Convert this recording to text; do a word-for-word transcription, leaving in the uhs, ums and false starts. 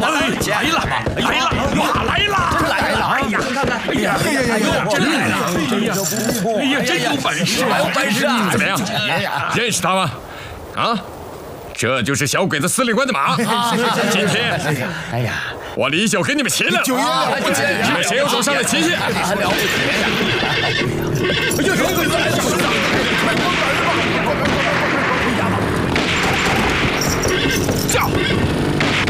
来了，来了，马来了， 真来了！ 哎呀，看看，哎呀，哎呀，哎呀，真来了！哎呀，哎呀，真有本事， 还有本事啊！ 怎么样？认识他吗？啊？这就是小鬼子司令官的马。今天， 哎呀， 我李九给你们齐了。 九爷了不起！ 你们谁有手上的旗帜？ 了不起！ 哎呀，小鬼子来了！快关门吧！ 叫！